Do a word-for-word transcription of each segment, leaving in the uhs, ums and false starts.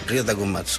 Ryota Komatsu.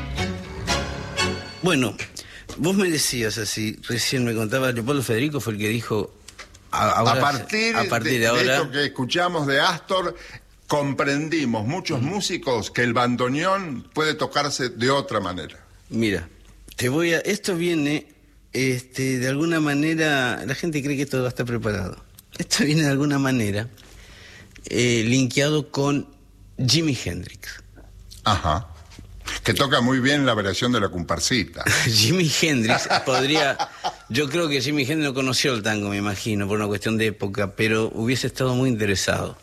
Bueno, vos me decías así, recién me contaba, Leopoldo Federico fue el que dijo... A, ahora, a partir, a partir de, de, ahora, de esto que escuchamos de Astor, comprendimos muchos mm. músicos que el bandoneón puede tocarse de otra manera. Mira, te voy a... Esto viene, este, de alguna manera, la gente cree que todo va a estar preparado. Esto viene de alguna manera eh, linkeado con Jimi Hendrix. Ajá. Que toca muy bien la variación de la comparsita. Jimi Hendrix podría... Yo creo que Jimi Hendrix no conoció el tango, me imagino, por una cuestión de época, pero hubiese estado muy interesado.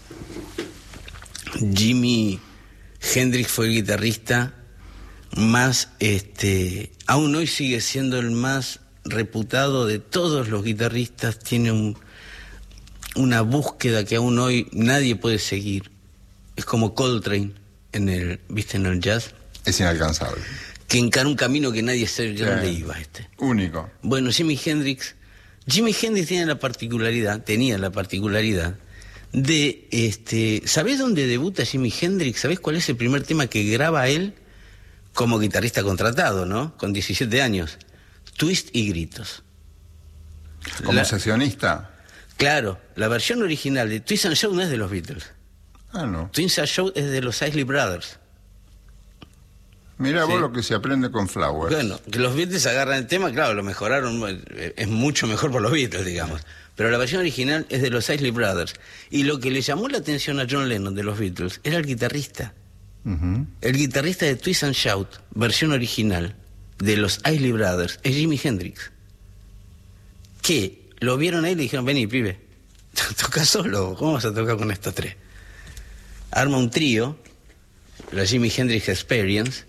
Jimi Hendrix fue el guitarrista más... este, aún hoy sigue siendo el más reputado de todos los guitarristas. Tiene un, una búsqueda que aún hoy nadie puede seguir. Es como Coltrane en el, ¿viste? En el jazz. Es inalcanzable. Que encara un camino que nadie sabe de dónde iba este. Único. Bueno, Jimi Hendrix... Jimi Hendrix tiene la particularidad, tenía la particularidad de, este... ¿sabés dónde debuta Jimi Hendrix? ¿Sabés cuál es el primer tema que graba él como guitarrista contratado, no? Con diecisiete años. Twist y gritos. ¿Como la... sesionista? Claro, la versión original de Twist and Shout no es de los Beatles. Ah, no. Twist and Shout es de los Isley Brothers. Mira ¿sí? vos lo que se aprende con Flowers. Bueno, que los Beatles agarran el tema, claro, lo mejoraron, es mucho mejor por los Beatles, digamos. Pero la versión original es de los Isley Brothers. Y lo que le llamó la atención a John Lennon de los Beatles era el guitarrista. Uh-huh. El guitarrista de Twist and Shout, versión original, de los Isley Brothers, es Jimi Hendrix. Que lo vieron ahí y le dijeron, vení, pibe, toca solo, ¿cómo vas a tocar con estos tres? Arma un trío, la Jimi Hendrix Experience.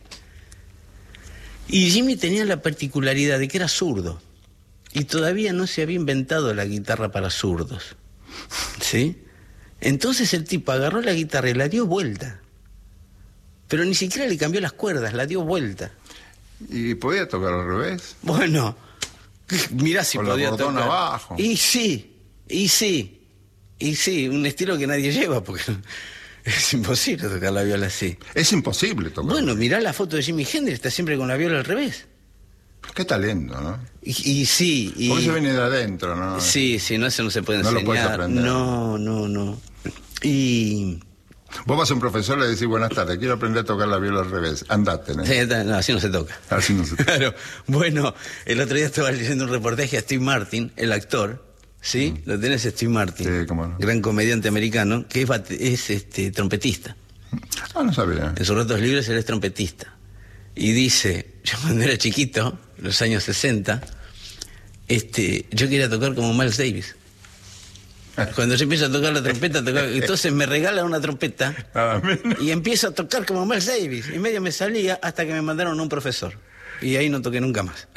Y Jimi tenía la particularidad de que era zurdo. Y todavía no se había inventado la guitarra para zurdos. ¿Sí? Entonces el tipo agarró la guitarra y la dio vuelta. Pero ni siquiera le cambió las cuerdas, la dio vuelta. ¿Y podía tocar al revés? Bueno, mirá si con podía la bordón tocar. abajo. Y sí, y sí, y sí, un estilo que nadie lleva, porque... Es imposible tocar la viola así. Es imposible tocar. Bueno, mirá la foto de Jimi Hendrix, está siempre con la viola al revés. Qué talento, ¿no? Y, y sí... Y... Porque eso viene de adentro, ¿no? Sí, sí, no, eso no se puede enseñar. No lo puedes aprender. No, no, no. Y... Vos vas a un profesor y le decís, buenas tardes, quiero aprender a tocar la viola al revés. Andate, ¿no? Sí, no, así no se toca. Así no se toca. Claro. Bueno, el otro día estaba leyendo un reportaje a Steve Martin, el actor... ¿Sí? Mm. Lo tenés, Steve Martin, sí, cómo no. Gran comediante americano, que es, es este, trompetista. Ah, no sabía. En sus ratos libres él es trompetista. Y dice, yo cuando era chiquito, en los años sesenta, este, yo quería tocar como Miles Davis. Cuando yo empiezo a tocar la trompeta, tocar, entonces me regalan una trompeta y empiezo a tocar como Miles Davis. Y medio me salía hasta que me mandaron a un profesor. Y ahí no toqué nunca más.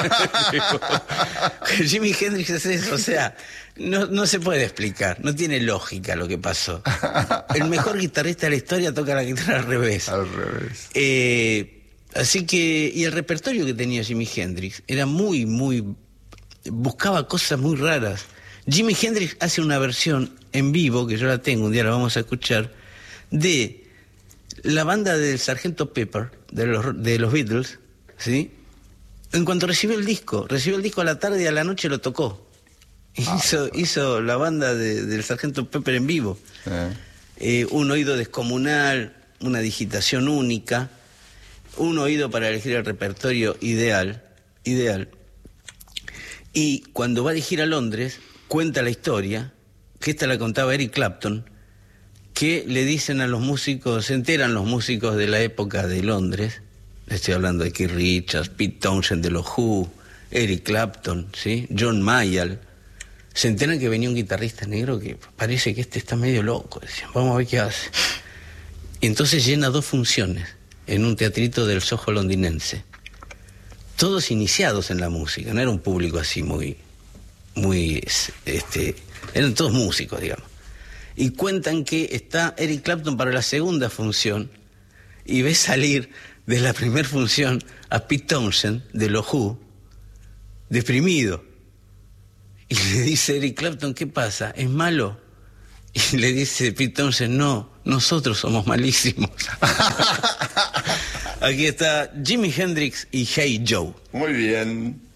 Jimi Hendrix es eso, o sea, no, no se puede explicar, no tiene lógica lo que pasó. El mejor guitarrista de la historia toca la guitarra al revés. Al revés. Eh, así que, y el repertorio que tenía Jimi Hendrix era muy, muy... buscaba cosas muy raras. Jimi Hendrix hace una versión en vivo, que yo la tengo, un día la vamos a escuchar, de la banda del Sargento Pepper, de los, de los Beatles, ¿sí? En cuanto recibió el disco, recibió el disco a la tarde y a la noche lo tocó. Ah, hizo, hizo la banda de, del Sargento Pepper en vivo. Eh. Eh, un oído descomunal, una digitación única, un oído para elegir el repertorio ideal, ideal. Y cuando va a dirigir a Londres, cuenta la historia, que esta la contaba Eric Clapton, que le dicen a los músicos, se enteran los músicos de la época de Londres. Estoy hablando de Keith Richards, Pete Townshend de los Who, Eric Clapton, ¿sí? John Mayall. Se enteran que venía un guitarrista negro que parece que este está medio loco. Decían, vamos a ver qué hace. Y entonces llena dos funciones en un teatrito del Soho londinense. Todos iniciados en la música, no era un público así muy... muy este, eran todos músicos, digamos. Y cuentan que está Eric Clapton para la segunda función y ve salir... de la primera función a Pete Townshend de los Who, deprimido. Y le dice Eric Clapton, ¿qué pasa? ¿Es malo? Y le dice Pete Townshend, no, nosotros somos malísimos. Aquí está Jimi Hendrix y Hey Joe. Muy bien.